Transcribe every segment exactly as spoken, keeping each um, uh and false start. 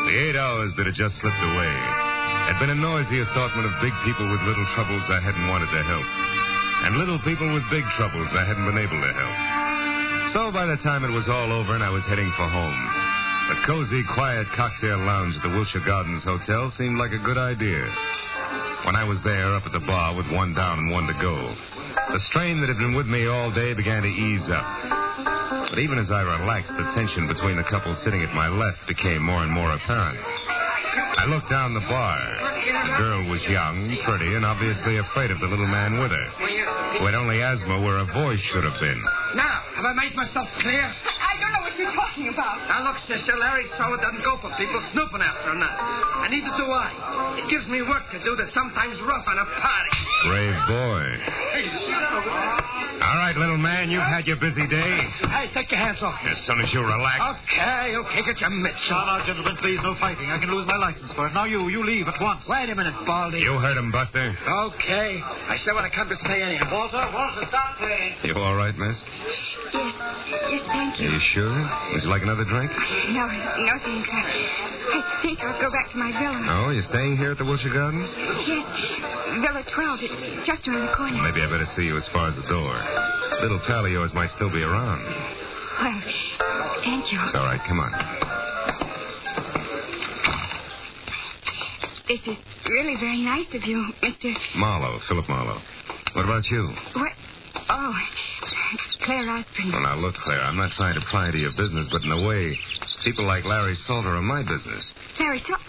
The eight hours that had just slipped away had been a noisy assortment of big people with little troubles I hadn't wanted to help, and little people with big troubles I hadn't been able to help. So by the time it was all over and I was heading for home, the cozy, quiet cocktail lounge at the Wilshire Gardens Hotel seemed like a good idea. When I was there up at the bar with one down and one to go, the strain that had been with me all day began to ease up. But even as I relaxed, the tension between the couple sitting at my left became more and more apparent. I looked down the bar. The girl was young, pretty, and obviously afraid of the little man with her, who had only asthma where a voice should have been. Now, have I made myself clear? I don't know what you're talking about. Now, look, sister, Larry Sola doesn't go for people snooping after him now. And neither do I. It gives me work to do that's sometimes rough on a party. Brave boy. Hey, shut up. All right, little man, you've had your busy day. Hey, take your hands off. As soon as you relax. Okay, okay, get your mitts Now, on. now, gentlemen, please, no fighting. I can lose my license for it. Now, you, you leave at once. Wait a minute, Baldy. You heard him, Buster. Okay. I said what I come to say anyhow. Walter, Walter, stop playing. You all right, miss? Yes, yes, thank Are you. you sure? Would you like another drink? No, no, thanks. I, I think I'll go back to my villa. Oh, you're staying here at the Wilshire Gardens? Yes, Villa twelve. It's just around the corner. Maybe I better see you as far as the door. Little pal of yours might still be around. Well, thank you. It's all right, come on. This is really very nice of you, Mister Marlowe, Philip Marlowe. What about you? What? Oh, Claire Osborne. Well, now, look, Claire, I'm not trying to pry into your business, but in a way, people like Larry Salter are my business. Larry, so...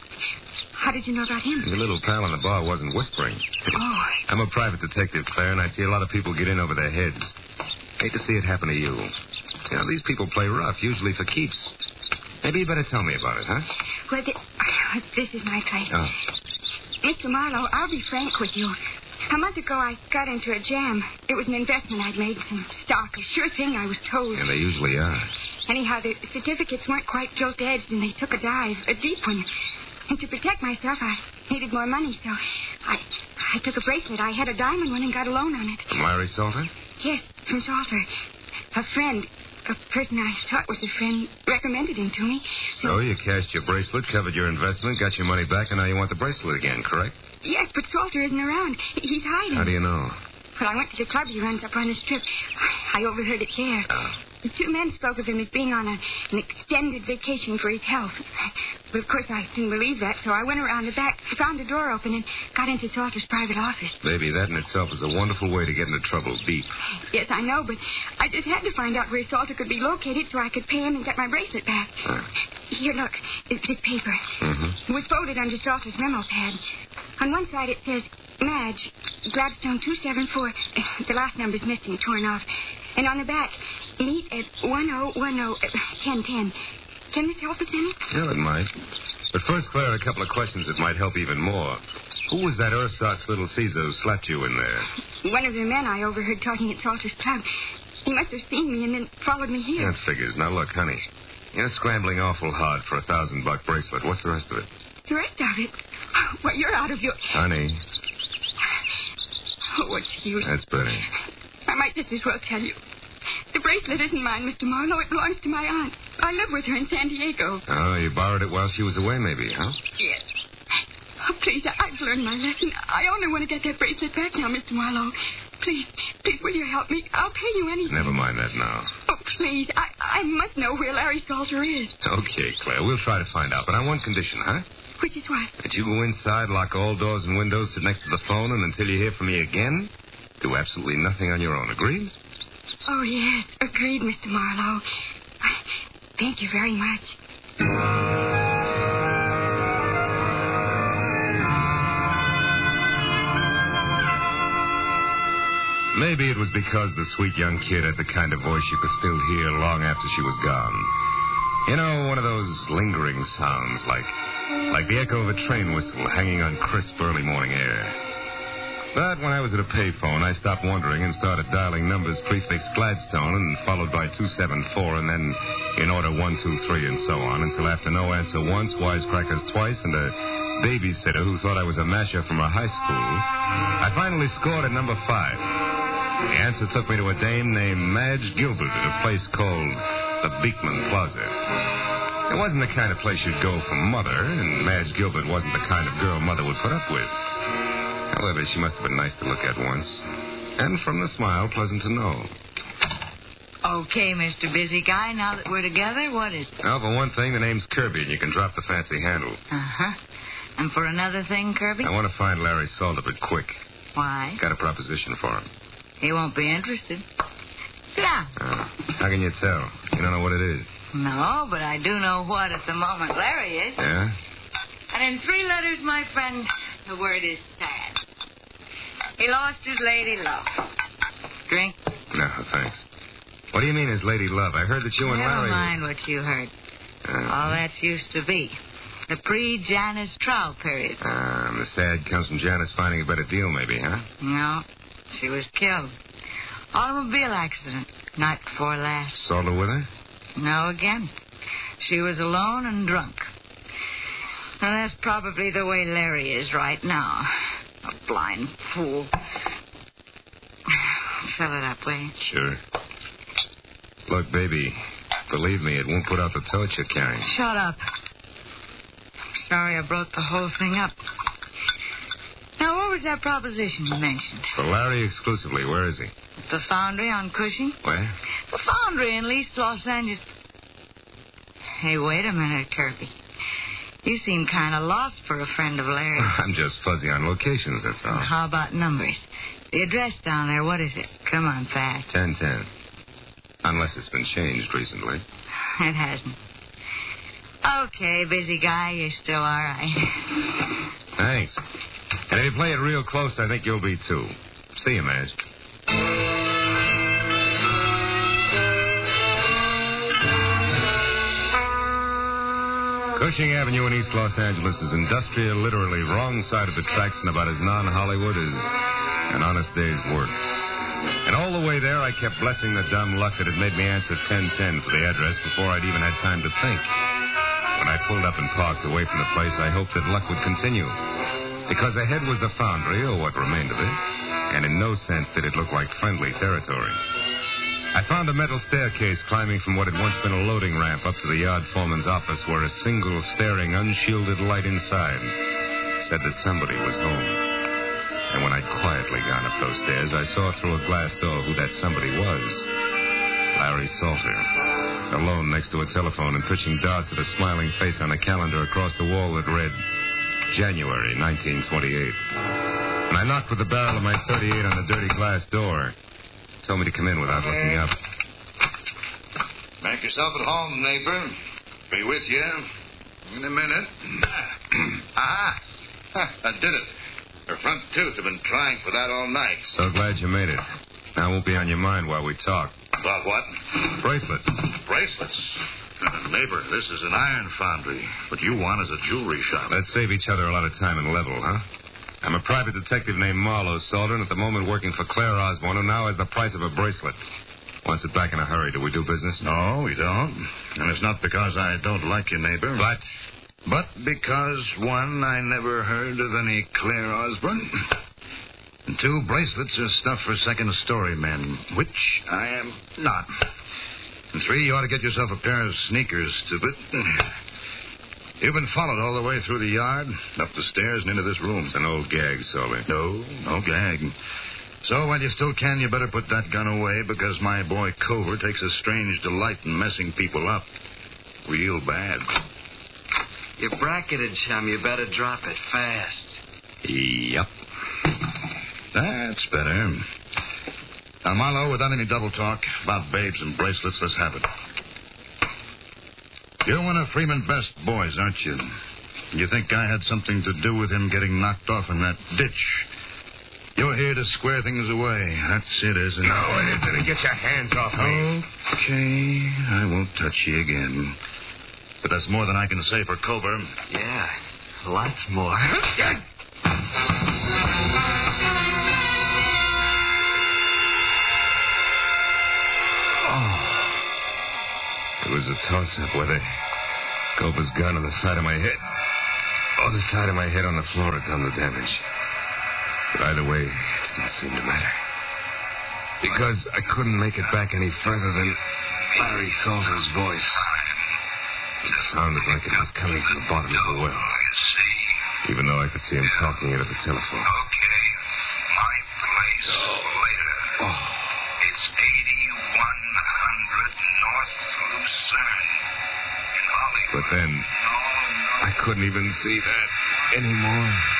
How did you know about him? Your little pal in the bar wasn't whispering. Oh, I'm a private detective, Claire, and I see a lot of people get in over their heads. Hate to see it happen to you. You know, these people play rough, usually for keeps. Maybe you better tell me about it, huh? well, th- this is my place. Oh. Mister Marlowe, I'll be frank with you. A month ago, I got into a jam. It was an investment I'd made, some stock, a sure thing, I was told. Yeah, they usually are. Anyhow, the certificates weren't quite gilt-edged, and they took a dive, a deep one. And to protect myself, I needed more money, so I I took a bracelet. I had a diamond one and got a loan on it. From Larry Salter? Yes, from Salter. A friend, a person I thought was a friend, recommended him to me. So you cashed your bracelet, covered your investment, got your money back, and now you want the bracelet again, correct? Yes, but Salter isn't around. He's hiding. How do you know? Well, I went to the club he runs up on the strip. I overheard it there. Oh. The two men spoke of him as being on a, an extended vacation for his health. But, of course, I didn't believe that, so I went around the back, found the door open, and got into Salter's private office. Baby, that in itself is a wonderful way to get into trouble deep. Yes, I know, but I just had to find out where Salter could be located so I could pay him and get my bracelet back. Huh. Here, look, it's this paper. Mm-hmm. It was folded under Salter's memo pad. On one side it says, Madge, Gladstone two seven four. The last number's missing, torn off. And on the back, meet at one oh one oh, ten ten. Can this help us any? Yeah, it might. But first, Claire, a couple of questions that might help even more. Who was that ersatz little Caesar who slapped you in there? One of the men I overheard talking at Salter's club. He must have seen me and then followed me here. That figures. Now, look, honey. You're scrambling awful hard for a thousand-buck bracelet. What's the rest of it? The rest of it? Well, you're out of your... Honey. Oh, what's the use? That's better. I might just as well tell you. The bracelet isn't mine, Mister Marlowe. It belongs to my aunt. I live with her in San Diego. Oh, you borrowed it while she was away, maybe, huh? Yes. Oh, please, I- I've learned my lesson. I only want to get that bracelet back now, Mister Marlowe. Please, please, will you help me? I'll pay you anything. Never mind that now. Oh, please, I, I must know where Larry Salter is. Okay, Claire, we'll try to find out, but on one condition, huh? Which is what? That you go inside, lock all doors and windows, sit next to the phone, and until you hear from me again, do absolutely nothing on your own. Agreed? Oh, yes. Agreed, Mister Marlowe. Thank you very much. Maybe it was because the sweet young kid had the kind of voice you could still hear long after she was gone. You know, one of those lingering sounds, like like the echo of a train whistle hanging on crisp early morning air. But when I was at a payphone, I stopped wondering and started dialing numbers prefixed Gladstone and followed by two seven four and then in order one two three and so on until after no answer once, wisecrackers twice, and a babysitter who thought I was a masher from a high school, I finally scored at number five. The answer took me to a dame named Madge Gilbert at a place called the Beekman Plaza. It It wasn't the kind of place you'd go for Mother, and Madge Gilbert wasn't the kind of girl Mother would put up with. However, she must have been nice to look at once. And from the smile, pleasant to know. Okay, Mister Busy Guy, now that we're together, what is it? Well, for one thing, the name's Kirby, and you can drop the fancy handle. Uh-huh. And for another thing, Kirby? I want to find Larry Salter, but quick. Why? Got a proposition for him. He won't be interested. Sit down. Uh, how can you tell? You don't know what it is. No, but I do know what at the moment Larry is. Yeah? And in three letters, my friend, the word is sad. He lost his lady love. Drink? No, thanks. What do you mean his lady love? I heard that you and Never Larry... Never mind what you heard. Uh, All that's used to be. The pre-Janice trial period. Uh, the sad comes from Janice finding a better deal, maybe, huh? No, she was killed. Automobile accident. Night before last. Salter with her? No, again. She was alone and drunk. Now, that's probably the way Larry is right now. A blind fool. Fill it up, will you? Sure. Look, baby, believe me, it won't put out the torch you're carrying. Shut up. I'm sorry I brought the whole thing up. Now, what was that proposition you mentioned? For Larry exclusively. Where is he? At the Foundry on Cushing? Where? The Foundry in East Los Angeles. Hey, wait a minute, Kirby. You seem kind of lost for a friend of Larry's. I'm just fuzzy on locations, that's all. How about numbers? The address down there, what is it? Come on, fast. ten ten. Unless it's been changed recently. It hasn't. Okay, busy guy, you're still all right. Thanks. And if you play it real close, I think you'll be, too. See you, Madge. Cushing Avenue in East Los Angeles is industrial, literally wrong side of the tracks and about as non-Hollywood as an honest day's work. And all the way there, I kept blessing the dumb luck that had made me answer ten ten for the address before I'd even had time to think. When I pulled up and parked away from the place, I hoped that luck would continue. Because ahead was the Foundry, or what remained of it, and in no sense did it look like friendly territory. I found a metal staircase climbing from what had once been a loading ramp up to the yard foreman's office, where a single, staring, unshielded light inside said that somebody was home. And when I'd quietly gone up those stairs, I saw through a glass door who that somebody was. Larry Salter, alone next to a telephone and pitching darts at a smiling face on a calendar across the wall that read January nineteen twenty-eight. And I knocked with the barrel of my thirty-eight on the dirty glass door. Told me to come in without looking up. Make yourself at home, neighbor. Be with you in a minute. Aha! I did it. Her front tooth have been trying for that all night. So glad you made it. Now it won't be on your mind while we talk. About what? Bracelets. Bracelets? Uh, neighbor, this is an iron foundry. What you want is a jewelry shop. Let's save each other a lot of time and level, huh? I'm a private detective named Marlowe Salter, and at the moment working for Claire Osborne, who now has the price of a bracelet. Wants it back in a hurry. Do we do business? No, we don't. And it's not because I don't like you, neighbor. But? But because, one, I never heard of any Claire Osborne. And two, bracelets are stuff for second-story men, which I am not. And three, you ought to get yourself a pair of sneakers, stupid. You've been followed all the way through the yard, up the stairs, and into this room. It's an old gag, Salter. No, no gag. So while you still can, you better put that gun away, because my boy Cover takes a strange delight in messing people up. Real bad. You're bracketed, chum. You better drop it fast. Yep. That's better. Now, Marlowe, without any double talk about babes and bracelets, let's have it. You're one of Freeman Best's boys, aren't you? You think I had something to do with him getting knocked off in that ditch? You're here to square things away. That's it, isn't it? No, it isn't. Get your hands off me. Okay, I won't touch you again. But that's more than I can say for Cover. Yeah, lots more. Oh. It was a toss-up, whether Cover's gun on the side of my head or the side of my head on the floor had done the damage. But either way, it didn't seem to matter. Because I couldn't make it back any further than Larry Salter's voice. It sounded like it was coming from the bottom of the well. I see. Even though I could see him talking into the telephone. Okay. My place later. Oh. It's eighty-one hundred North Lucerne in Hollywood. But then, No, no. I couldn't even see that anymore.